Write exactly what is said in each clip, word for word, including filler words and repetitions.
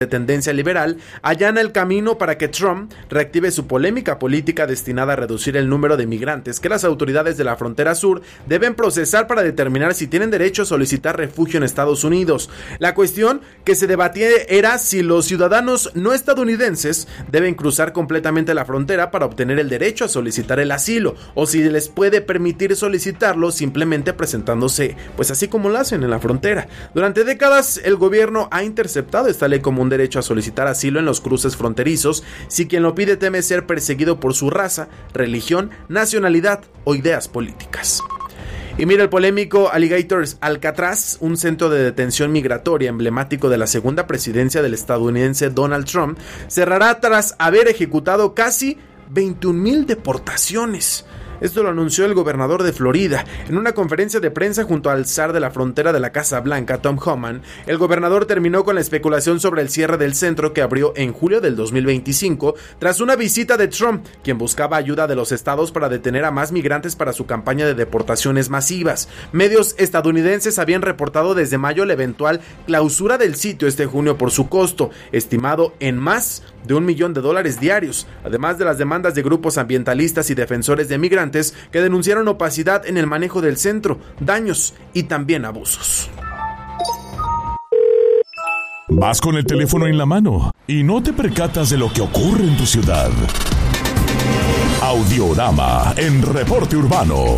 de tendencia liberal, allana el camino para que Trump reactive su polémica política destinada a reducir el número de migrantes que las autoridades de la frontera sur deben procesar para determinar si tienen derecho a solicitar refugio en Estados Unidos. La cuestión que se debatía era si los ciudadanos no estadounidenses deben cruzar completamente la frontera para obtener el derecho a solicitar el asilo, o si les puede permitir solicitarlo simplemente presentándose, pues así como lo hacen en la frontera. Durante décadas, el gobierno ha interceptado esta ley como un derecho a solicitar asilo en los cruces fronterizos si quien lo pide teme ser perseguido por su raza, religión, nacionalidad o ideas políticas. Y mira, el polémico Alligator Alcatraz, un centro de detención migratoria emblemático de la segunda presidencia del estadounidense Donald Trump, cerrará tras haber ejecutado casi veintiún mil deportaciones. Esto lo anunció el gobernador de Florida. En una conferencia de prensa junto al zar de la frontera de la Casa Blanca, Tom Homan, el gobernador terminó con la especulación sobre el cierre del centro que abrió en julio del dos mil veinticinco tras una visita de Trump, quien buscaba ayuda de los estados para detener a más migrantes para su campaña de deportaciones masivas. Medios estadounidenses habían reportado desde mayo la eventual clausura del sitio este junio por su costo, estimado en más de un millón de dólares diarios, además de las demandas de grupos ambientalistas y defensores de migrantes que denunciaron opacidad en el manejo del centro, daños y también abusos. Vas con el teléfono en la mano y no te percatas de lo que ocurre en tu ciudad. Audiorama en Reporte Urbano.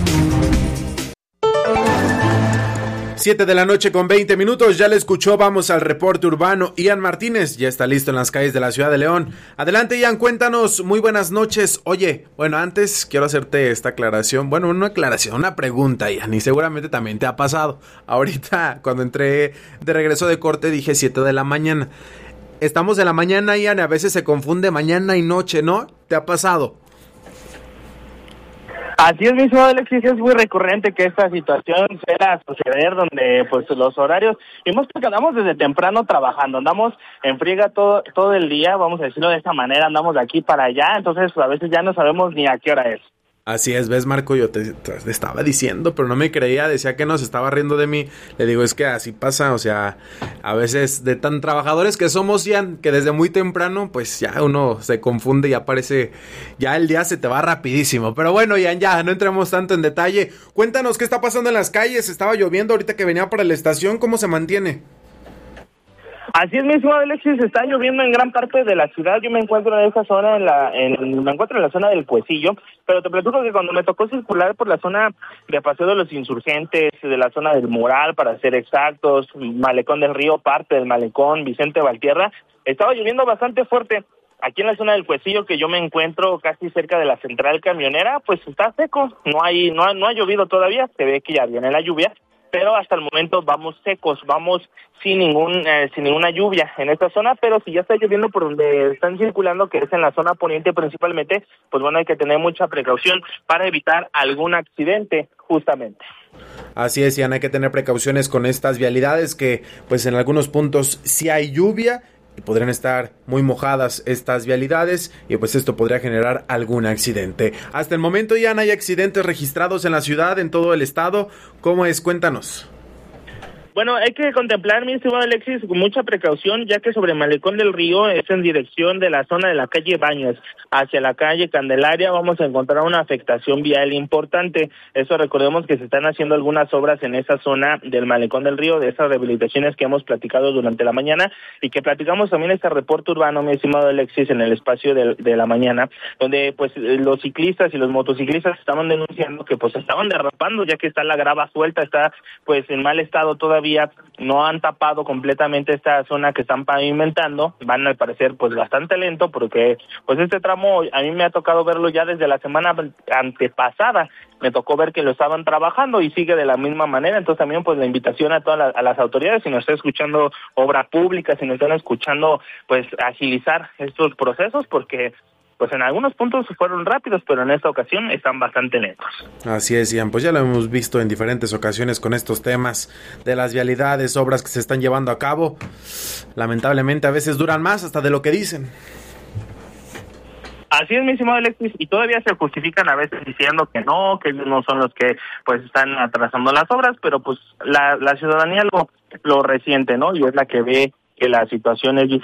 siete de la noche con veinte minutos, ya le escuchó, vamos al reporte urbano. Ian Martínez ya está listo en las calles de la ciudad de León. Adelante, Ian, cuéntanos, muy buenas noches. Oye, bueno, antes quiero hacerte esta aclaración, bueno, una aclaración, una pregunta, Ian, y seguramente también te ha pasado. Ahorita, cuando entré de regreso de corte, dije siete de la mañana. Estamos de la mañana, Ian, y a veces se confunde mañana y noche, ¿no? ¿Te ha pasado? Así es, mismo, Alexis, es muy recurrente que esta situación suele suceder donde pues los horarios, vimos que andamos desde temprano trabajando, andamos en friega todo todo el día, vamos a decirlo de esta manera, andamos de aquí para allá, entonces a veces ya no sabemos ni a qué hora es. Así es, ves, Marco, yo te, te estaba diciendo, pero no me creía, decía que no, se estaba riendo de mí. Le digo, es que así pasa, o sea, a veces de tan trabajadores que somos, ya, que desde muy temprano, pues ya uno se confunde y aparece, ya el día se te va rapidísimo. Pero bueno, Ian, ya, no entremos tanto en detalle. Cuéntanos qué está pasando en las calles, estaba lloviendo ahorita que venía para la estación, ¿cómo se mantiene? Así es, mismo, Alexis, está lloviendo en gran parte de la ciudad. Yo me encuentro en esa zona, en la, en, me encuentro en la zona del Puecillo, pero te platico que cuando me tocó circular por la zona de Paseo de los Insurgentes, de la zona del Mural, para ser exactos, Malecón del Río, parte del Malecón, Vicente Valtierra, estaba lloviendo bastante fuerte. Aquí en la zona del Puecillo, que yo me encuentro casi cerca de la central camionera, pues está seco, no hay, no ha, no ha llovido todavía, se ve que ya viene la lluvia, pero hasta el momento vamos secos, vamos sin ningún eh, sin ninguna lluvia en esta zona, pero si ya está lloviendo por donde están circulando, que es en la zona poniente principalmente, pues bueno, hay que tener mucha precaución para evitar algún accidente justamente. Así es, Ian, hay que tener precauciones con estas vialidades que pues en algunos puntos sí hay lluvia y podrían estar muy mojadas estas vialidades y pues esto podría generar algún accidente. Hasta el momento ya no hay accidentes registrados en la ciudad, en todo el estado. ¿Cómo es? Cuéntanos. Bueno, hay que contemplar, mi estimado Alexis, con mucha precaución, ya que sobre Malecón del Río es en dirección de la zona de la calle Bañas hacia la calle Candelaria, vamos a encontrar una afectación vial importante. Eso, recordemos que se están haciendo algunas obras en esa zona del Malecón del Río, de esas rehabilitaciones que hemos platicado durante la mañana y que platicamos también este reporte urbano, mi estimado Alexis, en el espacio de, de la mañana, donde pues los ciclistas y los motociclistas estaban denunciando que pues estaban derrapando, ya que está la grava suelta, está pues en mal estado todavía. No han tapado completamente esta zona que están pavimentando, van al parecer pues bastante lento porque pues este tramo a mí me ha tocado verlo ya desde la semana antepasada, me tocó ver que lo estaban trabajando y sigue de la misma manera, entonces también pues la invitación a todas las, a las autoridades, si nos están escuchando obra pública, si nos están escuchando pues agilizar estos procesos porque pues en algunos puntos fueron rápidos, pero en esta ocasión están bastante lentos. Así es, Ian, pues ya lo hemos visto en diferentes ocasiones con estos temas de las vialidades, obras que se están llevando a cabo. Lamentablemente a veces duran más hasta de lo que dicen. Así es, mi estimado Alexis, y todavía se justifican a veces diciendo que no, que ellos no son los que pues están atrasando las obras, pero pues la, la ciudadanía lo, lo resiente, ¿no? Y es la que ve que la situación es diferente.